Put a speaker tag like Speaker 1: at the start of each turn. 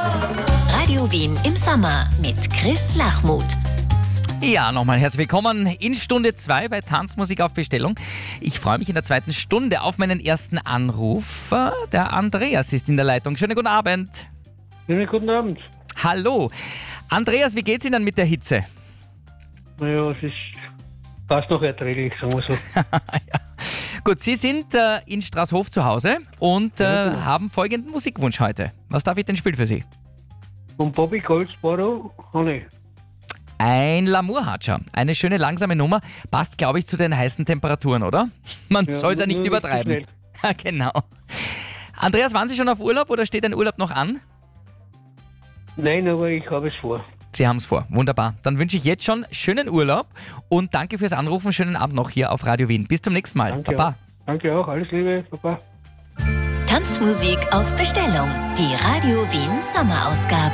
Speaker 1: Radio Wien im Sommer mit Chris Lachmuth.
Speaker 2: Ja, nochmal herzlich willkommen in Stunde 2 bei Tanzmusik auf Bestellung. Ich freue mich in der zweiten Stunde auf meinen ersten Anruf. Der Andreas ist in der Leitung. Schönen guten Abend.
Speaker 3: Schönen guten Abend.
Speaker 2: Hallo. Andreas, wie geht's Ihnen mit der Hitze?
Speaker 3: Naja, es ist fast noch erträglich, sagen wir so.
Speaker 2: Ja. Gut, Sie sind in Straßhof zu Hause und haben folgenden Musikwunsch heute. Was darf ich denn spielen für Sie?
Speaker 3: Und Bobby Goldsboro, Honey.
Speaker 2: Ein Lamour-Hatscher. Eine schöne langsame Nummer. Passt, glaube ich, zu den heißen Temperaturen, oder? Man soll es ja nicht übertreiben. Ja, genau. Andreas, waren Sie schon auf Urlaub oder steht ein Urlaub noch an?
Speaker 3: Nein, aber ich habe es vor.
Speaker 2: Sie haben es vor. Wunderbar. Dann wünsche ich jetzt schon schönen Urlaub und danke fürs Anrufen. Schönen Abend noch hier auf Radio Wien. Bis zum nächsten Mal.
Speaker 3: Danke
Speaker 2: Baba.
Speaker 3: auch. Danke auch. Alles Liebe. Baba.
Speaker 1: Tanzmusik auf Bestellung. Die Radio Wien Sommerausgabe.